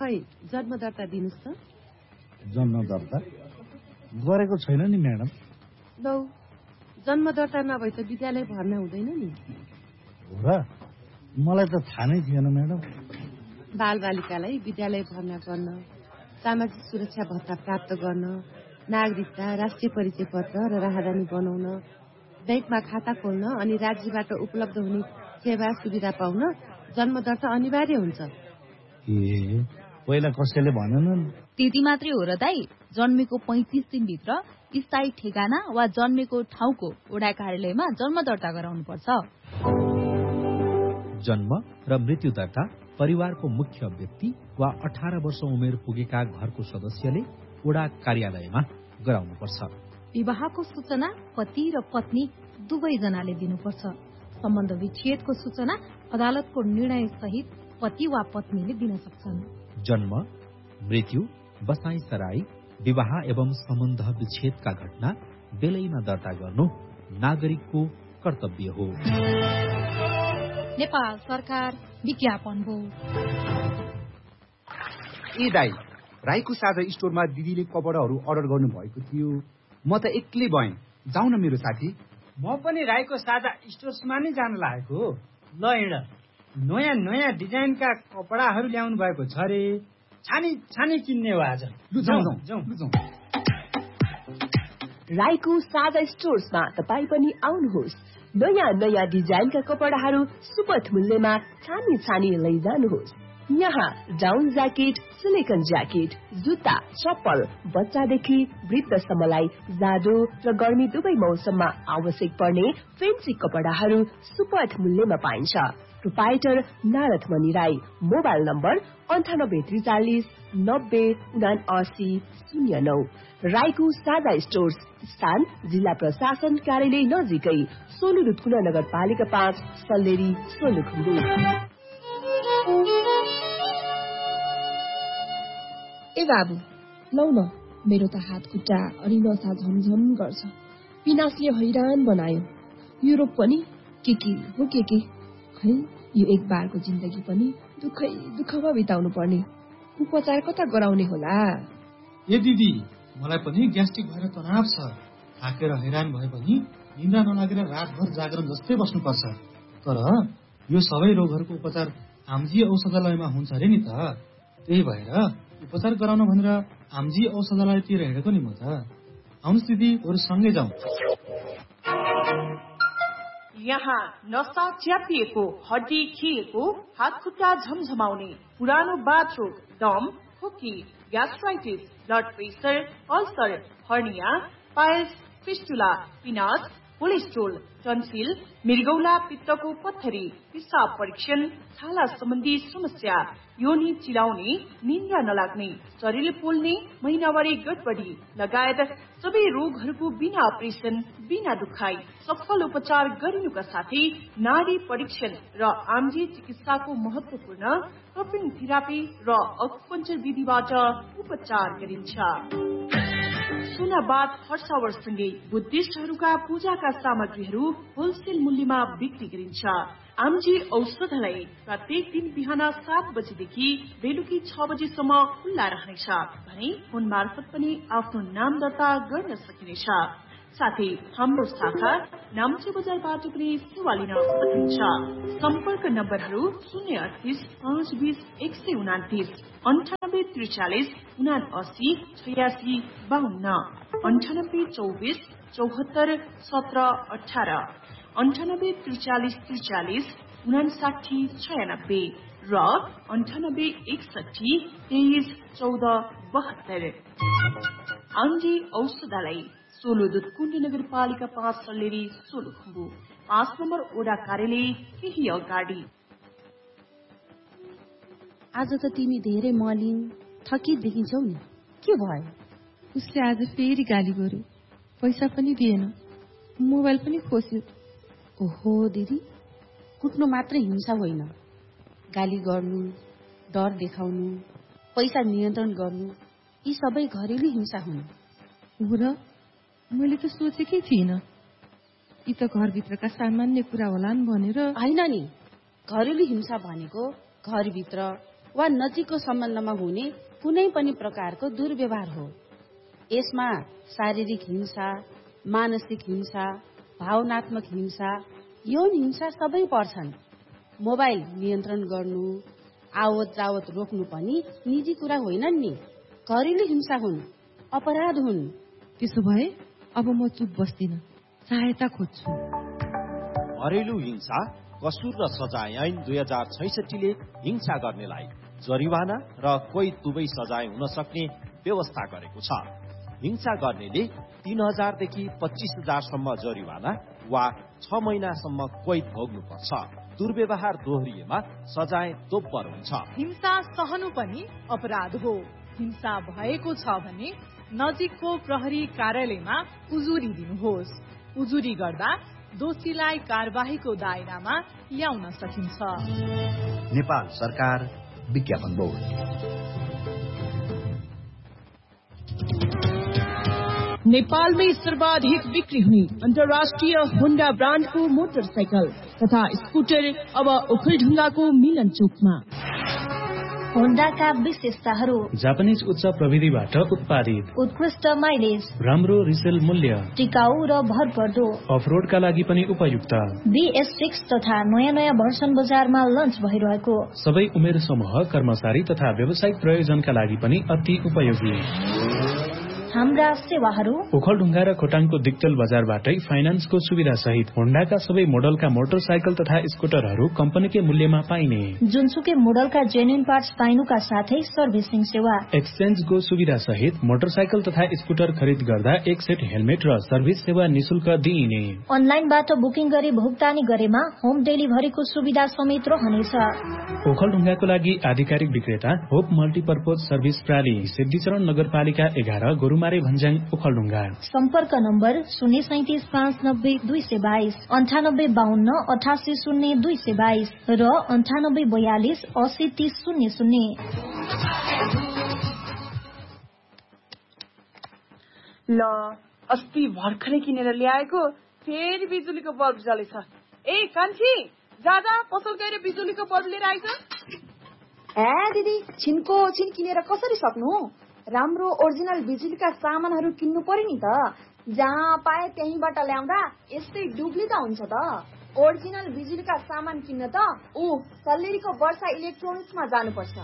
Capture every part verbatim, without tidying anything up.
खै जन्म दर्ता दिनुस् त। जन्म दर्ता गरेको छैन नि म्याडम। लौ जन्म दर्ता नभए त विद्यालय भर्ना हुँदैन नि। हो र? मलाई त थाहा नै थिएन म्याडम। बालबालिकालाई विद्यालय भर्ना गर्न, सामाजिक सुरक्षा भत्ता प्राप्त गर्न, नागरिकता, राष्ट्रिय परिचय पत्र र राहदानी बनाउन, बैंकमा खाता खोल्न अनि राज्यबाट उपलब्ध हुने सेवा सुविधा पाउन जन्म दर्ता अनिवार्य हुन्छ। ए पहिला कसैले भनेनन्? त्यति मात्रै हो र दाइ। जन्मेको पैँतिस दिनभित्र स्थायी ठेगाना वा जन्मेको ठाउँको वडा कार्यालयमा जन्म दर्ता गराउनु पर्छ। जन्म र मृत्यु दर्ता परिवारको मुख्य व्यक्ति वा अठार वर्ष उमेर पुगेका घरको सदस्यले वडा कार्यालयमा गराउनुपर्छ। विवाहको सूचना पति र पत्नी दुवैजनाले दिनुपर्छ। सम्बन्ध विच्छेदको सूचना अदालतको निर्णय सहित पति वा पत्नीले दिन सक्छन्। जन्म, मृत्यु, बसाई सराई, विवाह एवं सम्बन्ध विच्छेदका घटना बेलैमा दर्ता गर्नु नागरिकको कर्तव्य हो। नेपाल सरकार विज्ञापन हो। ए दाइ, राईको साझा स्टोरमा दिदीले कपडाहरू अर्डर गर्नु भएको थियो। म त एक्लै भएँ, जाउँ न मेरो साथी। म पनि राईको साझा स्टोर्समा नै जान लागेको। ल हिँड, नयाँ नयाँ डिजाइनका कपडाहरू ल्याउनु भएको छ रे। छानी छानी किन्ने हो आज। लु जाउँ जाउँ लु जाउँ। राईको साझा स्टोर्समा तपाईँ पनि आउनुहोस्। नयाँ नयाँ डिजाइनका कपडाहरू सुपथ मूल्यमा छानी छानी लैजानुहोस्। यहाँ डाउन ज्याकेट, सिलिकन ज्याकेट, जुत्ता, चप्पल, बच्चादेखि वृद्धसम्मलाई जाडो र गर्मी दुवै मौसममा आवश्यक पर्ने फेन्सी कपडाहरू सुपथ मूल्यमा पाइन्छ। प्रोपाइटर नारद मणि राई। मोबाइल नम्बर अन्ठानब्बे त्रिचालिस नब्बे उनासी शून्य नौ। राईको साझा स्टोर्स, स्थान जिल्ला प्रशासन कार्यालय नजिकै, सोलुरुतकुना नगरपालिका पाँच, सल्लेरी, सोलुखुम्बु। ए बाबु लौ न, मेरो त हात खुट्टा अनि नसा झमझम गर्छ। पिनासले हैरान बनायो। युरोप पनि के के हो के के। खै यो एक बारको जिन्दगी पनि दुखै दुखमा बिताउनु पर्ने। उपचार कता गराउने होला? ए दिदी, मलाई पनि ग्यास्ट्रिक भएर तनाव छ। थाकेर हैरान भए पनि निन्द्रा नलागेर रातभर जागरण जस्तै बस्नुपर्छ। तर यो सबै रोगहरूको उपचार आमजी औषधालयमा हुन्छ अरे नि त। त्यही भएर उपचार गराउन भनेर आमजी औषधालयतिर हिँडेको नि म त। आउनुहोस् दिदी, बरु सँगै जाउँ। यहाँ नसा च्यापिएको, हड्डी खिएको, हात खुट्टा झमझमाउने, पुरानो बाथरुम, दम, खोकी, gastritis, blood pressure, ulcer, hernia, piles, fistula, पिनास, cholesterol, tonsil, मृगौला पित्तको पत्थरी, पिसाब परीक्षण, छाला सम्बन्धी समस्या, योनि चिलाउने, निन्द्रा नलाग्ने, शरीर पोल्ने, महिनावारी गडबडी लगायत सबै रोगहरूको बिना अपरेसन, बिना दुखाइ सफल उपचार गरिनुका साथै नाडी परीक्षण र आमजी चिकित्साको महत्वपूर्ण कपिङ थेरापी र अकुपञ्चर विधिबाट उपचार गरिन्छ। सुनाबाद हर्षावरसँगै बुद्धिस्टहरूका पूजाका सामग्रीहरू होलसेल मूल्यमा बिक्री गरिन्छ। आमजी औषधालय प्रत्येक दिन बिहान सात बजेदेखि बेलुकी छ बजेसम्म खुल्ला रहनेछ भने फोन मार्फत पनि आफ्नो नाम दर्ता गर्न सकिनेछ। साथै हाम्रो शाखा नाम्चे बजारबाट पनि सेवा लिन सकिन्छ। सम्पर्क नम्बरहरू शून्य अडतिस पाँच बिस एक सय उनातिस, अन्ठानब्बे त्रिचालिस उनासी छयासी बाहन्न, अन्ठानब्बे चौबिस चौहत्तर सत्र अठार, अन्ठानब्बे त्रिचालिस त्रिचालिस उनासाठी छयानब्बे र अन्ठानब्बे एकसठी तेइस चौध बहत्तर। आमजी औषधालय, सोलुदुत कुण्ड नगरपालिका पाँच, सल्लेरी, सोलुखुम्बु, पाँच नम्बर ओडा कार्यालय केही अगाडि। आज त तिमी धेरै मलिन थकित देखिन्छौ नि, के भयो? उसले आज फेरि गाली गर्यो। पैसा पनि दिएन, मोबाइल पनि खोस्यो। ओहो दिदी, कुट्नु मात्रै हिंसा होइन, गाली गर्नु, डर देखाउनु, पैसा नियन्त्रण गर्नु, यी सबै घरेलु हिंसा हुन्। हो र? मैले त सोचेकै थिइनँ। यी त घरभित्रका सामान्य कुरा होलान् भनेर। होइन नि, घरेलु हिंसा भनेको घरभित्र वा नजिकको सम्बन्धमा हुने कुनै पनि प्रकारको दुर्व्यवहार हो। यसमा शारीरिक हिंसा, मानसिक हिंसा, भावनात्मक हिंसा, यौन हिंसा सबै पर्छन्। मोबाइल नियन्त्रण गर्नु, आवत जावत रोक्नु पनि निजी कुरा होइनन् नि, घरेलु हिंसा हुन्, अपराध हुन्। त्यसो भए अब म चुप बस्दिन, सहायता खोज्छु। घरेलु हिंसा कसुर र सजाय ऐन दुई हजार छैसठीले हिंसा गर्नेलाई जरिवाना र कोही दुवै सजाय हुन सक्ने व्यवस्था गरेको छ। हिंसा गर्नेले तीन हजारदेखि पच्चीस हजारसम्म जरिवाना वा छ महिनासम्म कैद भोग्नुपर्छ। दुर्व्यवहार दोहोरिएमा सजाय दोब्बर हुन्छ। हिंसा सहनु पनि अपराध हो। हिंसा भएको छ भने नजिकको प्रहरी कार्यालयमा उजुरी दिनुहोस्। उजुरी गर्दा दोषीलाई कारबाहीको दायरामा ल्याउन सकिन्छ। नेपाल सरकार विज्ञापन बोर्ड। नेपालमै सर्वाधिक बिक्री हुने अन्तर्राष्ट्रिय होन्डा ब्रान्डको मोटरसाइकल तथा स्कुटर अब ओखलढुङ्गाको मिलन चोकमा। होन्डाका विशेषताहरू: जापानिज उच्च प्रविधिबाट उत्पादित, उत्कृष्ट माइलेज, राम्रो रिसेल मूल्य, टिकाउ र भरपर्दो, अफरोडका लागि पनि उपयुक्त। बीएस सिक्स तथा नयाँ नयाँ भर्सन बजारमा लन्च भइरहेको। सबै उमेर समूह, कर्मचारी तथा व्यावसायिक प्रयोजनका लागि पनि अति उपयोगी। हाम्रा सेवाहरू: ओखलढुङ्गा र खोटाङको दिक्तेल बजारबाटै फाइनान्सको सुविधा सहित होन्डाका सबै मोडलका मोटरसाइकल तथा स्कुटरहरू कम्पनीकै मूल्यमा पाइने। जुनसुकै मोडलका जेन्युन पार्ट्स पाइनुका साथै सर्भिसिङ सेवा, एक्सचेन्जको सुविधा सहित मोटरसाइकल तथा स्कुटर खरिद गर्दा एक सेट हेलमेट र सर्भिस सेवा निशुल्क दिइने। अनलाइनबाट बुकिङ गरी भुक्तानी गरेमा होम डेलिभरीको सुविधा समेत रहनेछ। ओखलढुङ्गाको लागि आधिकारिक विक्रेता होप मल्टिपर्पोज सर्भिस प्राली, सिद्धिचरण नगरपालिका एघार, गोरुमारे भन्ज्याङ, ओखलढुङ्गा। सम्पर्क नम्बर शून्य सैतिस पाँच नब्बे दुई सय बाइस, अन्ठानब्बे बाहन्न अठासी शून्य दुई सय बाइस र अन्ठानब्बे बयालिस असी तीस शून्य शून्य। ल अस्ति भर्खरै किनेर ल्याएको फेरि बिजुलीको बल्ब जलेछ। ए कान्छी, जाजा पसल गएर बिजुलीको बल्ब लिएर आइज। ए दिदी, छिनको छिन किनेर कसरी सक्नु? राम्रो ओरिजिनल बिजुलीका सामानहरू किन्नु पर्यो नि त। जहाँ पाए त्यहीँबाट ल्याउँदा यस्तै डुब्ली त हुन्छ त। ओरिजिनल बिजुलीका सामान किन्न त ऊ सल्लेरीको वर्षा इलेक्ट्रोनिक्समा जानुपर्छ।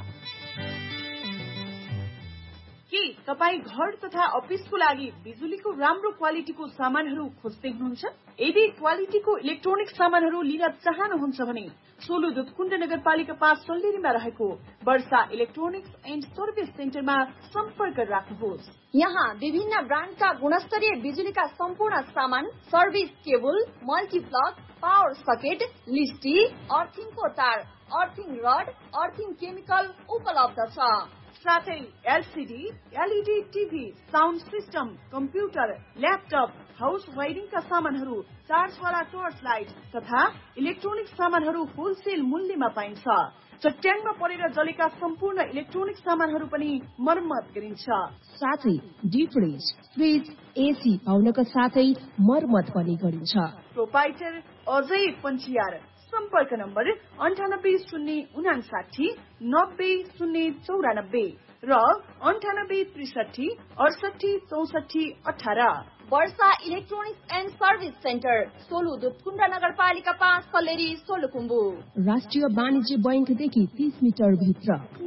के तपाईँ घर तथा अफिसको लागि बिजुलीको राम्रो क्वालिटीको सामानहरू खोज्दै हुनुहुन्छ? यदि क्वालिटीको इलेक्ट्रोनिक्स सामानहरू लिन चाहनुहुन्छ भने सोलु दुधकुण्ड नगरपालिका पाँच सल्लेरीमा रहेको वर्षा इलेक्ट्रोनिक्स एन्ड सर्भिस सेन्टरमा सम्पर्क राख्नुहोस्। यहाँ विभिन्न ब्रान्डका गुणस्तरीय बिजुलीका सम्पूर्ण सामान, सर्भिस केबल, मल्टिप्लग, पावर सकेट, लिस्टी, अर्थिङको तार, अर्थिङ रड, अर्थिङ केमिकल उपलब्ध छ। साथै LCD, LED TV, sound system, computer, laptop, house वायरिङका सामानहरू, चार्जवाला टर्च लाइट तथा इलेक्ट्रोनिक सामानहरू होलसेल मूल्यमा पाइन्छ। चट्याङमा परेर जलेका सम्पूर्ण इलेक्ट्रोनिक सामानहरू पनि मर्मत गरिन्छ। साथै डिप फ्रिज, फ्रिज, एसी पाउनका साथै मर्मत पनि गरिन्छ। प्रोपाइटर अजय पञ्चियार। सम्पर्क नम्बर अन्ठानब्बे शून्य उनासाठी नब्बे शून्य चौरानब्बे र अन्ठानब्बे त्रिसठी अडसठी चौसठी अठार। वर्षा electronics and service centre, Solu Dudhkund नगरपालिका पाँच सल्लेरी, सोलुखुम्बु। राष्ट्रिय वाणिज्य बैंकदेखि तीस मिटर भित्र।